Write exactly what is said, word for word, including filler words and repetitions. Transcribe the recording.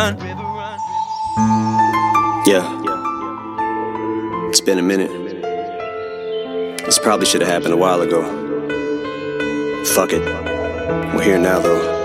Yeah, it's been a minute. This probably should have happened a while ago. Fuck it, we're here now though.